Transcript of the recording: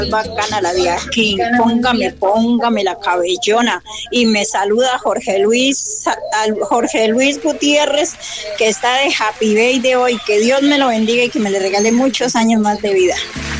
bacana la de aquí, póngame la cabellona. Y me saluda Jorge Luis Gutiérrez, que está de Happy Day de hoy. Que Dios me lo bendiga y que me le regale muchos años más de vida.